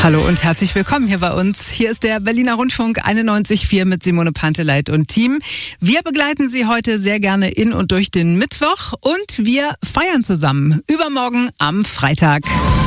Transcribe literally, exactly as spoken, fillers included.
Hallo und herzlich willkommen hier bei uns. Hier ist der Berliner Rundfunk einundneunzig Komma vier mit Simone Panteleit und Team. Wir begleiten Sie heute sehr gerne in und durch den Mittwoch und wir feiern zusammen übermorgen am Freitag.